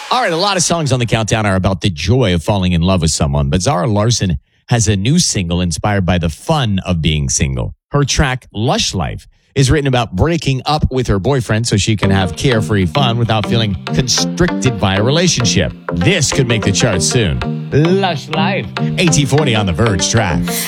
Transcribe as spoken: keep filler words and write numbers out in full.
All right, a lot of songs on the countdown are about the joy of falling in love with someone, but Zara Larsson has a new single inspired by the fun of being single. Her track, Lush Life, is written about breaking up with her boyfriend so she can have carefree fun without feeling constricted by a relationship. This could make the charts soon. Lush Life. A T forty on the Verge track.